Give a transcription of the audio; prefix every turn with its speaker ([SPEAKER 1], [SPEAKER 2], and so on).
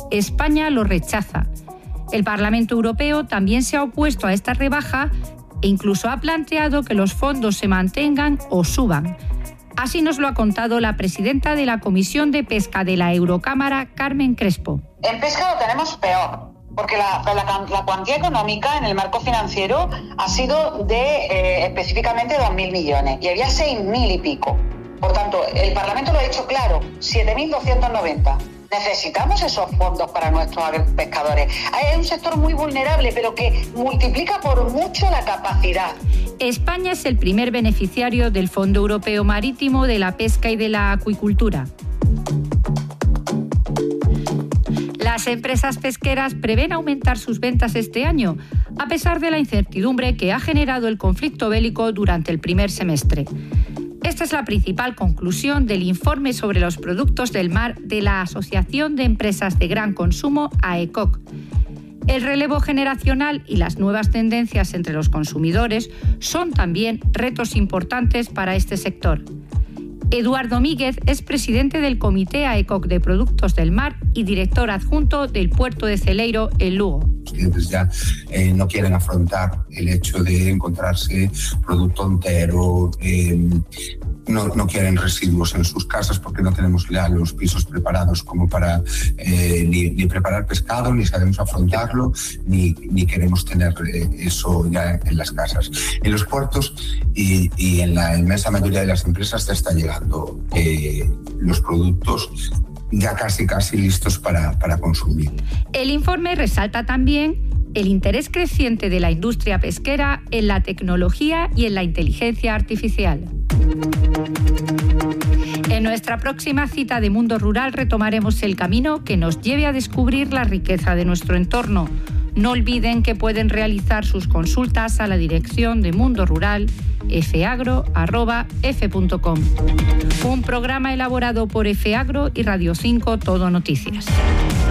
[SPEAKER 1] España lo rechaza. El Parlamento Europeo también se ha opuesto a esta rebaja e incluso ha planteado que los fondos se mantengan o suban. Así nos lo ha contado la presidenta de la Comisión de Pesca de la Eurocámara, Carmen Crespo.
[SPEAKER 2] En pesca lo tenemos peor, porque la cuantía económica en el marco financiero ha sido de específicamente 2.000 millones y había 6.000 y pico. Por tanto, el Parlamento lo ha dicho claro, 7.290. Necesitamos esos fondos para nuestros pescadores. Hay un sector muy vulnerable, pero que multiplica por mucho la capacidad.
[SPEAKER 1] España es el primer beneficiario del Fondo Europeo Marítimo de la Pesca y de la Acuicultura. Las empresas pesqueras prevén aumentar sus ventas este año, a pesar de la incertidumbre que ha generado el conflicto bélico durante el primer semestre. Esta es la principal conclusión del informe sobre los productos del mar de la Asociación de Empresas de Gran Consumo, AECOC. El relevo generacional y las nuevas tendencias entre los consumidores son también retos importantes para este sector. Eduardo Míguez es presidente del Comité AECOC de Productos del Mar y director adjunto del puerto de Celeiro, en Lugo.
[SPEAKER 3] Los clientes ya no quieren afrontar el hecho de encontrarse producto entero, no quieren residuos en sus casas porque no tenemos ya los pisos preparados como para ni preparar pescado, ni sabemos afrontarlo, ni queremos tener eso ya en las casas. En los puertos y en la inmensa mayoría de las empresas ya está llegando los productos ya casi listos para consumir.
[SPEAKER 1] El informe resalta también el interés creciente de la industria pesquera en la tecnología y en la inteligencia artificial. En nuestra próxima cita de Mundo Rural retomaremos el camino que nos lleve a descubrir la riqueza de nuestro entorno. No olviden que pueden realizar sus consultas a la dirección de Mundo Rural fagro@f.com. Un programa elaborado por FAgro y Radio 5 Todo Noticias.